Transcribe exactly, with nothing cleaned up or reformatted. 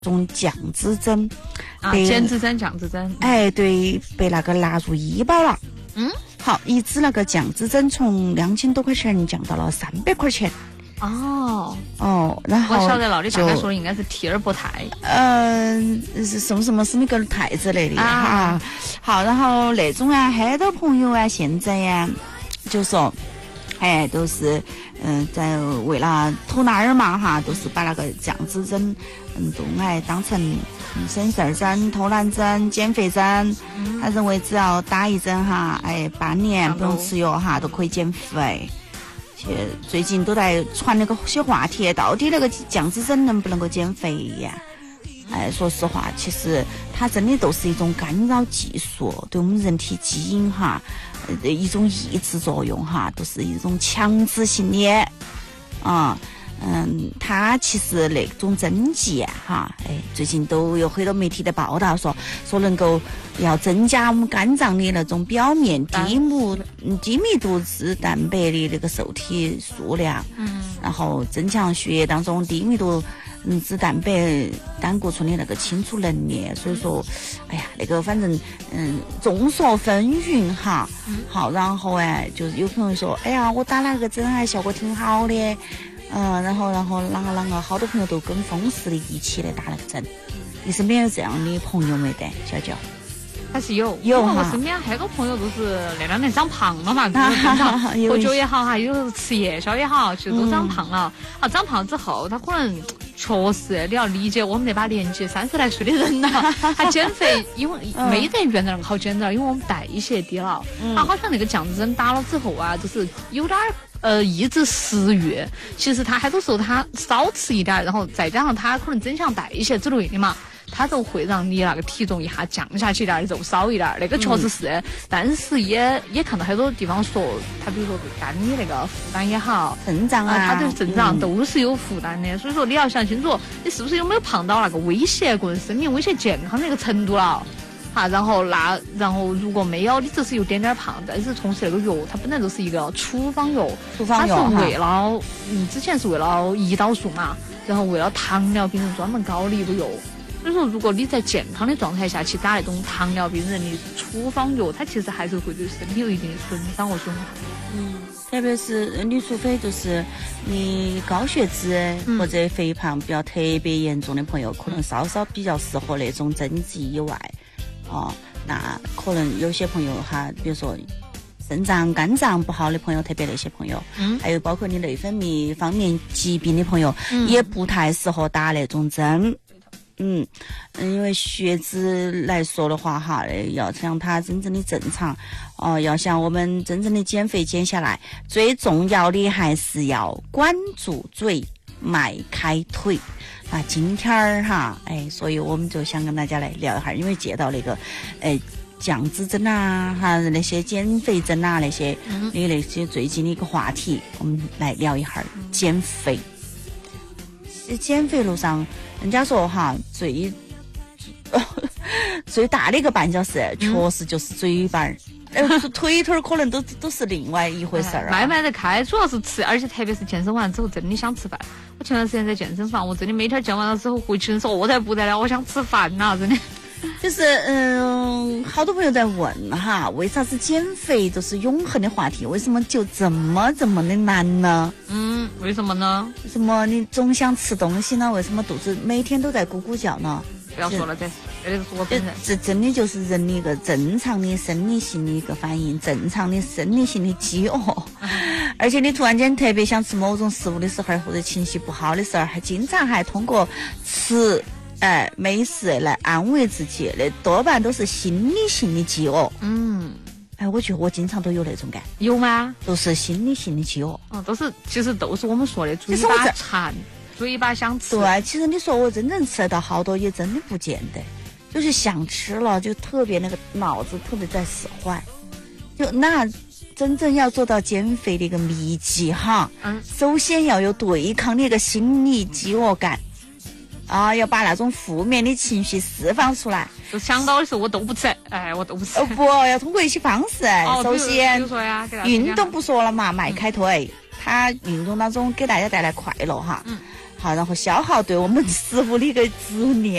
种降脂针啊，减脂针、降脂针， 哎，对，被那个纳入医保了。 嗯， 好，一支那个降脂针从两千多块钱降到了三百块钱。 哦哦，然后我晓得了，你大概说的应该是替尔博泰， 嗯、呃，是什么什么是那个泰之类的啊哈。好，然后那种啊，很多朋友啊，现在呀、啊，就说，哎，都是嗯、呃，在为了偷懒儿嘛哈，都是把那个降脂针，嗯，都爱当成省事儿针、偷懒针、减肥针，嗯、他认为只要打一针哈，哎，半年不用吃药哈，都可以减肥。最近都在传那个些话题，到底那个降脂针能不能够减肥呀？哎，说实话，其实它真的都是一种干扰技术，对我们人体基因哈，呃，一种抑制作用哈，都是一种强制性的啊。嗯，它其实那种针剂哈，哎，最近都有很多媒体的报道说，说能够要增加我们肝脏的那种表面低密低密度脂蛋白的那个受体数量，嗯，然后增强血液当中低密度嗯脂蛋白胆固醇的那个清除能力。所以说，哎呀，那个反正嗯众说纷纭哈，好，然后哎，就是有朋友说，哎呀，我打那个针还效果挺好的。嗯，然后，然后，啷个啷个，好多朋友都跟风似的一起来打那个针。你身边有这样的朋友没得？小娇还是有， 有哈。 我身边很多朋友都是那两年长胖了嘛，就是经常喝酒也好哈，有时候吃夜宵也好，其实都长胖了。啊，长胖之后，他可能确实你要理解我们那把年纪三十来岁的人了，他减肥因为没得原来那么好减的，因为我们代谢低了。他好像那个降脂针打了之后啊，就是有点儿。呃，抑制食欲，其实他很多时候他少吃一点，然后再加上他可能增强代谢之类的嘛，他就会让你那个体重一下降下去点，肉少一点，那个确实是。嗯、但是也也看到很多地方说，他比如说对肝的那个负担也好， 肾脏啊， 他对肾脏都是有负担的，嗯、所以说你要想清楚，你是不是有没有胖到那个威胁个人生命、威胁健康那个程度了。哈，然后那，然后如果没有，你只是有点点胖，但是同时那个药它本来就是一个处方药， 处方药它是为了，嗯，之前是为了胰岛素嘛，然后为了糖尿病人专门搞的一个药。所以说，如果你在健康的状态下去打那种糖尿病人的处方药，它其实还是会对身体有一定的损伤和损害。 嗯，特别是你除非就是你高血脂或者肥胖比较特别严重的朋友，嗯、可能稍稍比较适合那种针剂以外。哦，那可能有些朋友哈，比如说肾脏、肝脏不好的朋友，特别那些朋友，嗯，还有包括你内分泌方面疾病的朋友，嗯、也不太适合打那种针。嗯嗯，因为血脂来说的话哈，要想它真正的正常，哦、呃，要想我们真正的减肥减下来，最重要的还是要管住嘴，迈开腿。啊，今天儿哈，哎，所以我们就想跟大家来聊一下，因为接到那个，哎，降脂针啊，哈，那些减肥针啊，那些，嗯、你那些最近的一个话题，我们来聊一下减肥。减肥路上，人家说哈，最最大的一个绊脚石，确实就是嘴巴儿。呃，腿腿可能都都是另外一回事儿、啊， 慢慢的开，主要是吃，而且特别是健身完之后，真的想吃饭。我前段时间在健身房，我真的每天健完了之后回去的时候，我才不得了，我想吃饭呐、啊，真的。 就是嗯，好多朋友在问哈，为啥子减肥都是永恒的话题？为什么就这么这么的难呢？ 嗯，为什么呢？ 为什么你总想吃东西呢？为什么肚子每天都在咕咕叫呢？ 不要说了，这这是我本人。 这真的就是人的一个正常的生理性的一个反应，正常的生理性的饥饿。嗯、而且你突然间特别想吃某种食物的时候，或者情绪不好的时候，还经常还通过吃哎美食来安慰自己，那多半都是心理性的饥饿。嗯。哎，我觉得我经常都有那种感。 有吗？ 都是心理性的饥饿。 哦，都是，其实都是我们说的嘴巴馋。嘴巴想吃， 对，其实你说我真正吃得到好多，也真的不见得，就是想吃了，就特别那个脑子特别在使坏，就那真正要做到减肥的一个秘籍哈，嗯，首先要有对抗的一个心理饥饿感，啊，要把那种负面的情绪释放出来。 就想到的时候我都不吃，哎，我都不吃。 哦不，要通过一些方式，哦、首先， 比如说呀， 运动不说了嘛，迈开腿，它运动当中给大家带来快乐哈。嗯。 好，然后消耗对我们食物的一个执念。